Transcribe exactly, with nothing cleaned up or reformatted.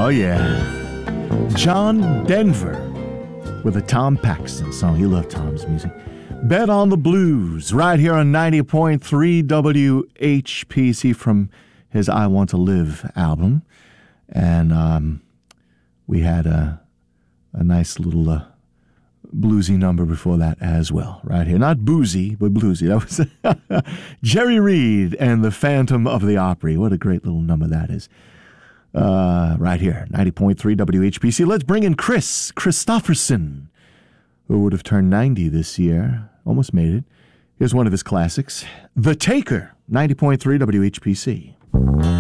Oh, yeah. John Denver with a Tom Paxton song. He loved Tom's music. Bet on the Blues right here on ninety point three W H P C from his I Want to Live album. And um, we had a, a nice little uh, bluesy number before that as well, right here. Not boozy, but bluesy. That was Jerry Reed and the Phantom of the Opry. What a great little number that is. Uh, right here, ninety point three W H P C. Let's bring in Chris Christopherson, who would have turned ninety this year. Almost made it. Here's one of his classics, The Taker, ninety point three W H P C.